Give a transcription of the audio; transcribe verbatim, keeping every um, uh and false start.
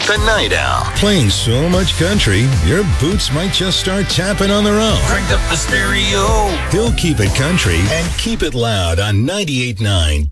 The Night Owl. Playing so much country, your boots might just start tapping on their own. Crank up the stereo. He'll keep it country and keep it loud on ninety-eight point nine